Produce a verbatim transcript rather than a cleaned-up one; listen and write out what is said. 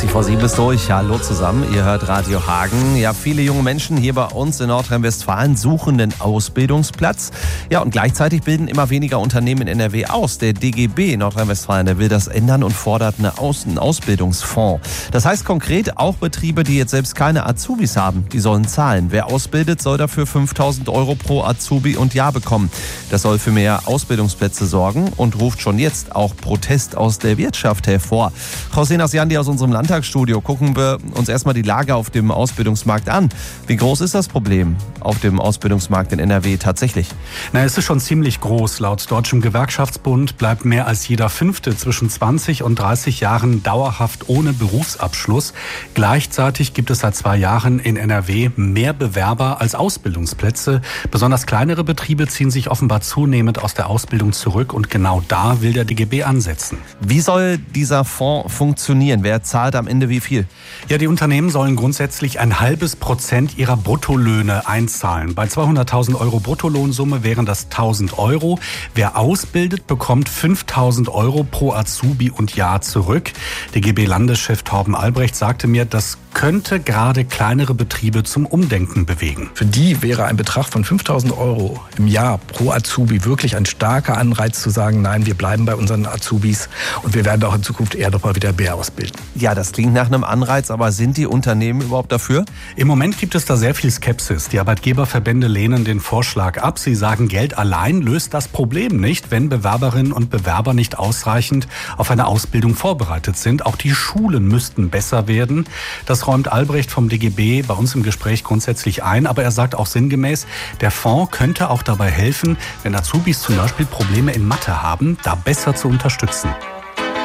zwanzig vor sieben ist durch. Hallo zusammen, ihr hört Radio Hagen. Ja, viele junge Menschen hier bei uns in Nordrhein-Westfalen suchen den Ausbildungsplatz. Ja, und gleichzeitig bilden immer weniger Unternehmen in N R W aus. Der D G B Nordrhein-Westfalen, der will das ändern und fordert eine Aus- einen Ausbildungsfonds. Das heißt konkret, auch Betriebe, die jetzt selbst keine Azubis haben, die sollen zahlen. Wer ausbildet, soll dafür fünftausend Euro pro Azubi und Jahr bekommen. Das soll für mehr Ausbildungsplätze sorgen und ruft schon jetzt auch Protest aus der Wirtschaft hervor. José Nasiandi aus unserem Landtagsstudio. Gucken wir uns erstmal die Lage auf dem Ausbildungsmarkt an. Wie groß ist das Problem auf dem Ausbildungsmarkt in N R W tatsächlich? Na, es ist schon ziemlich groß. Laut Deutschem Gewerkschaftsbund bleibt mehr als jeder Fünfte zwischen zwanzig und dreißig Jahren dauerhaft ohne Berufsabschluss. Gleichzeitig gibt es seit zwei Jahren in N R W mehr Bewerber als Ausbildungsplätze. Besonders kleinere Betriebe ziehen sich offenbar zunehmend aus der Ausbildung zurück und genau da will der D G B ansetzen. Wie soll dieser Fonds funktionieren? Wer zahlt am Ende wie viel? Ja, die Unternehmen sollen grundsätzlich ein halbes Prozent ihrer Bruttolöhne einzahlen. Bei zweihunderttausend Euro Bruttolohnsumme wären das tausend Euro. Wer ausbildet, bekommt fünftausend Euro pro Azubi und Jahr zurück. D G B-Landeschef Torben Albrecht sagte mir, das könnte gerade kleinere Betriebe zum Umdenken bewegen. Für die wäre ein Betrag von fünftausend Euro im Jahr pro Azubi wirklich ein starker Anreiz zu sagen, nein, wir bleiben bei unseren Azubis und wir werden auch in Zukunft eher noch mal wieder mehr ausbilden. Ja, das klingt nach einem Anreiz, aber sind die Unternehmen überhaupt dafür? Im Moment gibt es da sehr viel Skepsis. Die Arbeitgeberverbände lehnen den Vorschlag ab. Sie sagen, Geld allein löst das Problem nicht, wenn Bewerberinnen und Bewerber nicht ausreichend auf eine Ausbildung vorbereitet sind. Auch die Schulen müssten besser werden. Das räumt Albrecht vom D G B bei uns im Gespräch grundsätzlich ein. Aber er sagt auch sinngemäß, der Fonds könnte auch dabei helfen, wenn Azubis zum Beispiel Probleme in Mathe haben, da besser zu unterstützen.